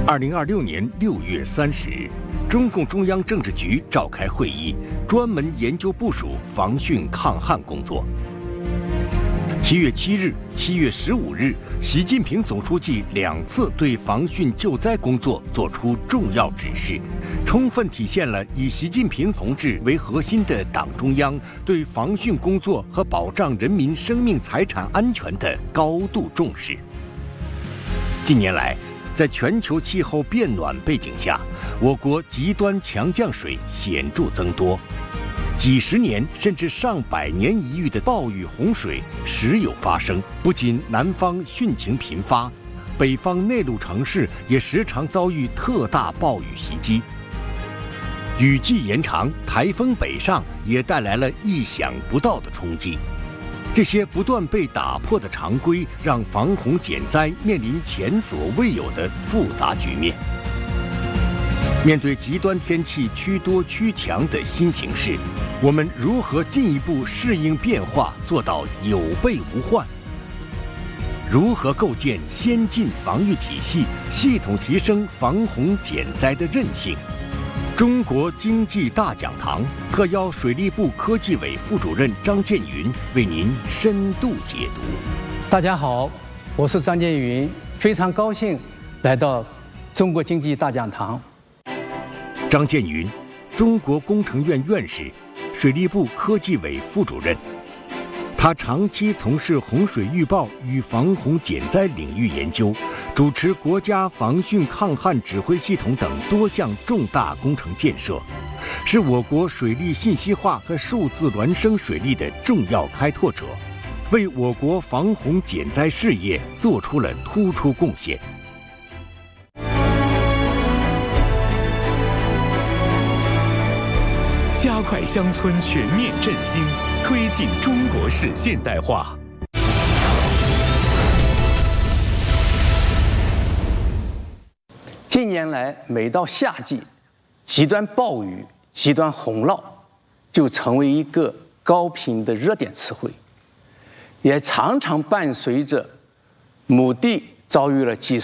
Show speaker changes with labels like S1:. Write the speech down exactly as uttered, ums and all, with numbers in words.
S1: 二零二六年六月三十日，中共中央政治局召开会议，专门研究部署防汛抗旱工作。七月七日、七月十五日，习近平总书记两次对防汛救灾工作作出重要指示，充分体现了以习近平同志为核心的党中央对防汛工作和保障人民生命财产安全的高度重视。近年来，在全球气候变暖背景下，我国极端强降水显著增多，几十年甚至上百年一遇的暴雨洪水时有发生。不仅南方汛情频发，北方内陆城市也时常遭遇特大暴雨袭击。雨季延长，台风北上也带来了意想不到的冲击。这些不断被打破的常规，让防洪减灾面临前所未有的复杂局面。面对极端天气趋多趋强的新形势，我们如何进一步适应变化，做到有备无患？如何构建先进防御体系，系统提升防洪减灾的韧性？中国经济大讲堂特邀水利部科技委副主任张建云为您深度解读。
S2: 大家好，我是张建云，非常高兴来到中国经济大讲堂。
S1: 张建云，中国工程院院士，水利部科技委副主任。他长期从事洪水预报与防洪减灾领域研究，主持国家防汛抗旱指挥系统等多项重大工程建设，是我国水利信息化和数字孪生水利的重要开拓者，为我国防洪减灾事业做出了突出贡献。
S3: 加快乡村全面振兴，推进中国式现代化。
S2: 近年来，每到夏季，极端暴雨、极端洪涝就成为一个高频的热点词汇，也常常伴随着某地遭遇了几十